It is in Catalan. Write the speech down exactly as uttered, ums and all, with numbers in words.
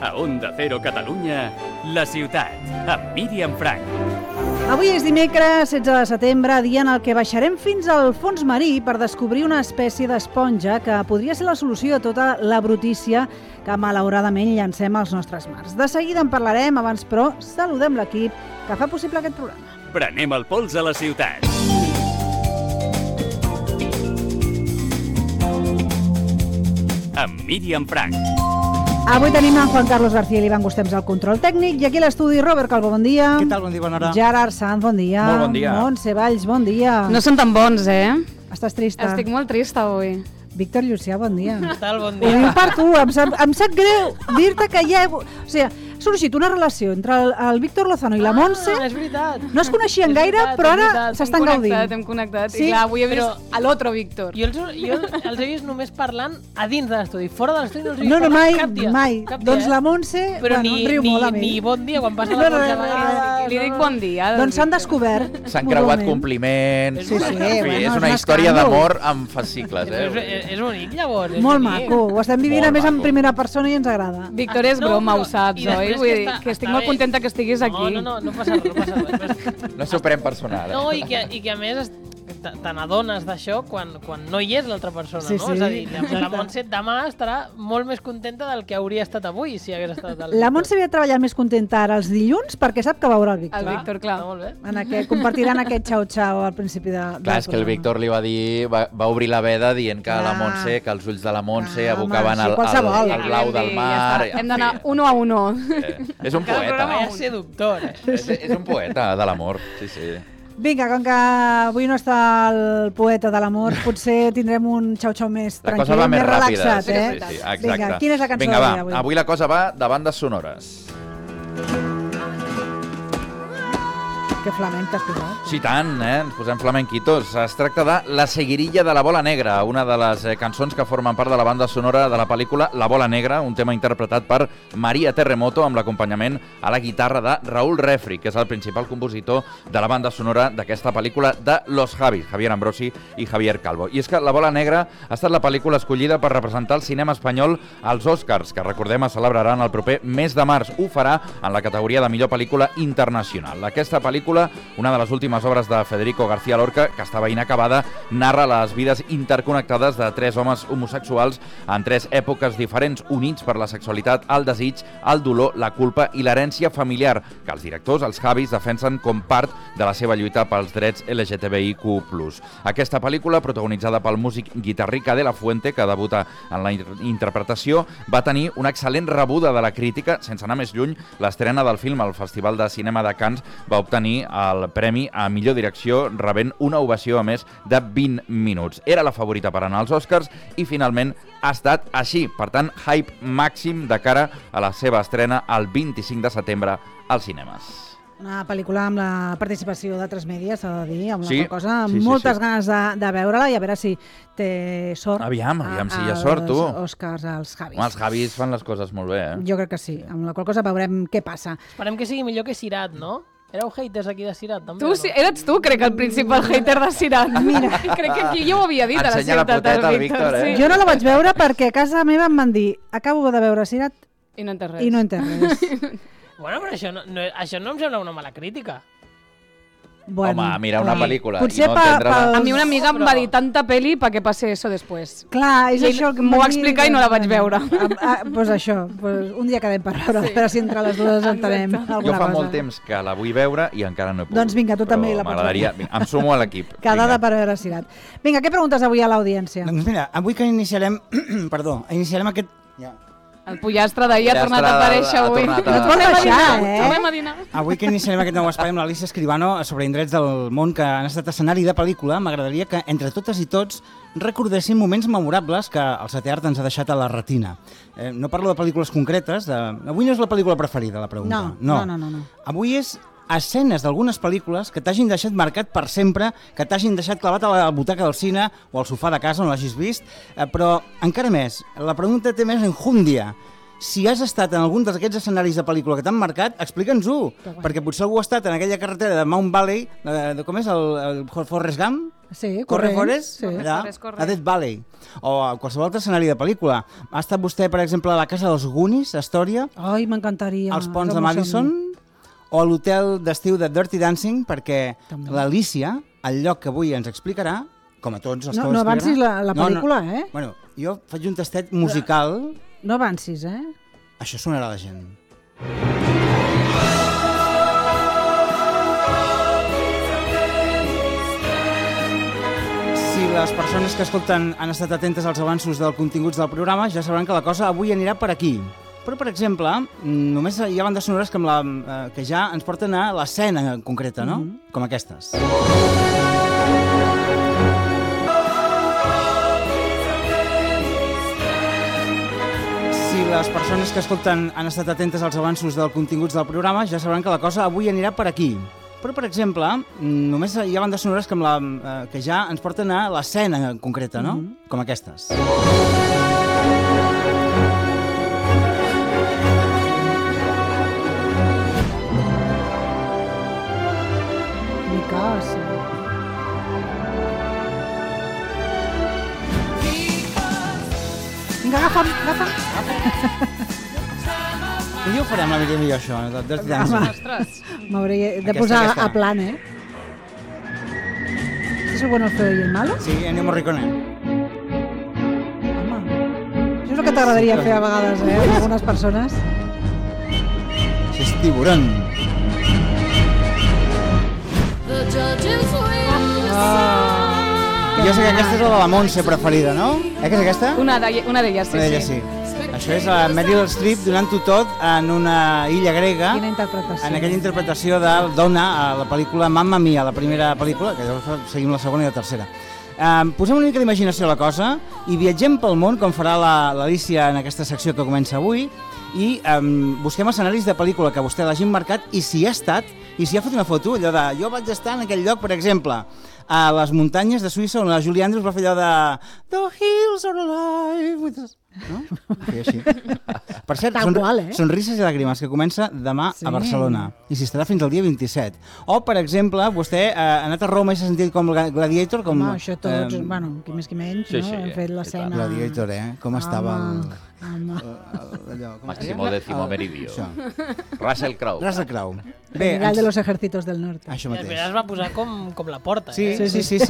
A Onda Cero Catalunya, La Ciutat, amb Míriam Frank. Avui és dimecres, setze de setembre, dia en el que baixarem fins al fons marí per descobrir una espècie d'esponja que podria ser la solució a tota la brutícia que malauradament llancem als nostres mars. De seguida en parlarem, abans però saludem l'equip que fa possible aquest programa. Prenem el pols a la ciutat. Amb Míriam Frank. Avui tenim en Juan Carlos García i l'Ivan Gustems al control tècnic i aquí a l'estudi Robert Calvo, bon dia. Què tal? Bon dia, bona hora. Gerard Sanz, bon dia. Molt bon dia. Montse Valls, bon dia. No són tan bons, eh? Estàs trista? Estic molt trista avui. Víctor Llucià, bon dia. Què tal? Bon Ho dia. diu per tu, em sap, em sap greu dir-te que ja... He... O sigui, ha sorgit una relació entre el, el Víctor Lozano i la Montse. Ah, és veritat. No es coneixien És gaire, veritat, però és ara veritat. s'estan Hem gaudint. connectat, hem connectat. Sí? I clar, avui he vist Però- a l'altre Víctor. Jo els, jo els he vist només parlant a dins de l'estudi. Fora de l'estudi no els he vist No, no, parlar mai, cap dia. mai. Cap dia, Doncs eh? la Montse, Però bueno, ni, riu ni, molt amb ni ell. bon dia, quan passa No, la no, Montse no, a no, vegades. Li dic bon dia. Doncs s'han descobert. S'han creuat mútuament. compliments. Sí, sí, en fi, bueno, és és una un història escàndol. d'amor amb fascicles, És, eh? és, és bonic, llavors. És Molt bonic. maco, ho estem vivint Molt a més en maco. primera persona i ens agrada. Víctor, és No, broma, però- ho saps, i oi? després Vull que dir està- que estic està molt bé. contenta que estiguis aquí. No, no, no, no passa res, no passa res. No s'ho pren personal, eh? No, i que, i que a més es- te te n'adones d'això quan, quan no hi és l'altra persona, Sí, no? sí. És a dir, la, la Montse demà estarà molt més contenta del que hauria estat avui si hagués estat el La Montse havia treballat més contenta ara els dilluns perquè sap que veurà el Víctor. El Víctor, clar. Està molt bé. En aquest, compartiran aquest xau-xau al principi de, del Clar, és que el programa. Víctor li va dir, va, va obrir la veda dient que Clar. la Montse, que els ulls de la Montse Clar, abocaven home, el, sí, qualsevol. el, el blau del mar. Ja està. Hem d'anar uno a uno. Eh, és un Cada poeta. programa Vaya seductor, eh? És, és un poeta de l'amor, sí, sí. Vinga, com que avui no està el poeta de l'amor, potser tindrem un xau-xau més La tranquil, cosa va més ràpida. relaxat, Sí, eh? sí, sí, exacte. Vinga, quina és la cançó Vinga, va, d'avui? avui la cosa va de bandes sonores. Que flamenc t'has posat. Sí, tant, eh? Ens posem flamenquitos. Es tracta de La seguirilla de la bola negra, una de les eh, cançons que formen part de la banda sonora de la pel·lícula La bola negra, un tema interpretat per Maria Terremoto amb l'acompanyament a la guitarra de Raúl Refri, que és el principal compositor de la banda sonora d'aquesta pel·lícula de Los Javis, Javier Ambrosi i Javier Calvo. I és que La bola negra ha estat la pel·lícula escollida per representar el cinema espanyol als Oscars, que recordem es celebraran el proper mes de març. Ho farà en la categoria de millor pel·lícula internacional. Aquesta pel·lícula, una de les últimes obres de Federico García Lorca, que estava inacabada, narra les vides interconnectades de tres homes homosexuals en tres èpoques diferents, units per la sexualitat, el desig, el dolor, la culpa i l'herència familiar, que els directors, els Javis, defensen com part de la seva lluita pels drets L G T B I Q plus. Aquesta pel·lícula, protagonitzada pel músic Guitarrica de la Fuente, que debuta en la interpretació, va tenir una excel·lent rebuda de la crítica. Sense anar més lluny, l'estrena del film al Festival de Cinema de Cannes va obtenir el premi a millor direcció, rebent una ovació a més de vint minuts. Era la favorita per anar als Oscars i finalment ha estat així. Per tant, hype màxim de cara a la seva estrena el vint-i-cinc de setembre als cinemes. Una pel·lícula amb la participació d'altres mèdies, s'ha de dir, amb una Sí, cosa, sí, sí, moltes sí. ganes de, de veure-la i a veure si té sort. Aviam, aviam si hi ha als sort, tu. Oscars, als Javis. Home, els Javis fan les coses molt bé, eh? Jo crec que sí, amb la qual cosa veurem què passa. Esperem que sigui millor que Cirat, no? Éreu haters aquí de Cirat, també? Tu, o no? sí, eres tu, crec, el principal hater de Cirat. Mira, crec que aquí jo ho havia dit a la Ensenya la ciutat, poteta al el Víctor, Víctor. eh? Sí. Jo no la vaig veure perquè a casa meva em van dir acabo de veure Cirat I no entens res. i no he entès res. Bueno, però això no, no, això no em sembla una mala crítica. Bueno, Home, mira una eh, pel·lícula potser i no pa- entendre-la. pels- A mi una amiga em Però- va dir tanta peli pa que passe eso després. Clar, és I això que m'ho m'ha va explicar i no la vaig veure. Doncs ah, pues això, pues un dia quedem per veure, sí. A veure si entre les dues entenem Exacte. alguna Jo fa cosa. molt temps que la vull veure i encara no he pogut. Doncs vinga, tu Però també la pots m'agradaria- veure. Vinga, em sumo a l'equip. Quedada Vinga. per veure Cirat. Vinga, què preguntes avui a l'audiència? Doncs mira, avui que iniciarem... perdó, iniciarem aquest... Ja. El pollastre d'ahir ha tornat a Pollastre aparèixer ha avui. tornat a- No et vol deixar, eh? Tornem a dinar. Avui que iniciarem aquest nou espai amb l'Alicia Escribano sobre indrets del món que han estat escenari de pel·lícula, m'agradaria que entre totes i tots recordéssim moments memorables que el setè art ens ha deixat a la retina. Eh, no parlo de pel·lícules concretes, de... avui no és la pel·lícula preferida, la pregunta. No, no, no, no, no. Avui és escenes d'algunes pel·lícules que t'hagin deixat marcat per sempre, que t'hagin deixat clavat a la butaca del cine o al sofà de casa on l'hagis vist, eh, però encara més, la pregunta té més enjúndia. si has estat en algun d'aquests escenaris de pel·lícula que t'han marcat, explica'ns-ho, perquè potser algú ha estat en aquella carretera de Mount Valley, de, de com és, el, el Forrest Gump? Sí, Corre corrent. Forrest? Sí. Allà, Forrest, corre. a Death Valley. O a qualsevol altre escenari de pel·lícula. Ha estat vostè, per exemple, a la casa dels Goonies, a Astòria, Ai, m'encantaria. als ponts És de el meu Madison, somni. o a l'hotel d'estiu de Dirty Dancing, perquè També. l'Alícia, el lloc que avui ens explicarà, com a tots els No, que no us avancis explicarà... la, la pel·lícula, eh? Bueno, jo faig un tastet musical, No avancis, eh? això sonarà a la gent. Si les persones que escolten han estat atentes als avanços dels continguts del programa, ja sabran que la cosa avui anirà per aquí. Però, per exemple, només hi ha bandes sonores que, amb la, eh, que ja ens porten a l'escena concreta, no? Mm-hmm. Com aquestes. Si les persones que escolten han estat atentes als avanços dels continguts del programa, ja sabran que la cosa avui anirà per aquí. Però, per exemple, només hi ha bandes sonores que, amb la, eh, que ja ens porten a l'escena concreta, no? Mm-hmm. Com aquestes. Ni cas. Vinga, agafa'm, agafa'm. Un dia ho farem la Míriam i jo, això, de Dirty Dancing. Ostres. M'hauré de Aquesta, posar aquesta. a plan, eh? ¿Este es el bueno, el feo y el malo? Sí, Ennio Morricone. Home, això és el que t'agradaria fer a vegades, eh? Amb algunes persones. Això és Tiburón. Jo sé que aquesta és la de la Montse preferida, no? Eh, que és aquesta? Una de- una d'elles, sí, Una d'elles, sí. Això és la Meryl Streep donant-ho tot en una illa grega, Quina interpretació. en aquella interpretació de Donna a la pel·lícula Mamma Mia, la primera pel·lícula, que llavors seguim la segona i la tercera. Um, posem una mica d'imaginació a la cosa i viatgem pel món, com farà la- l'Alícia en aquesta secció que comença avui, i um, busquem escenaris de pel·lícula que vostè l'hagin marcat i si hi ha estat, i si ha fet una foto, allò de jo vaig estar en aquell lloc, per exemple, a les muntanyes de Suïssa on la Julie Andrews va fer allò de The hills are alive with us. No? Feia així. Per cert, Tal son, qual, eh? Sonrises i làgrimes, que comença demà Sí. a Barcelona i s'hi estarà fins al dia vint-i-set. O, per exemple, vostè eh, ha anat a Roma i s'ha sentit com Gla- Gladiator, com... Home, això tots, eh, bueno, qui més qui menys, sí, no? sí, Hem fet l'escena... Gladiator, eh? Com estava el... Home. el- allò, com es Máximo deia? décimo El- meridio. Això. Russell Crowe. Russell Crowe. General ens- de los ejércitos del norte. Això I al mateix. final es va posar com, com la porta, Sí, eh? sí, sí, sí,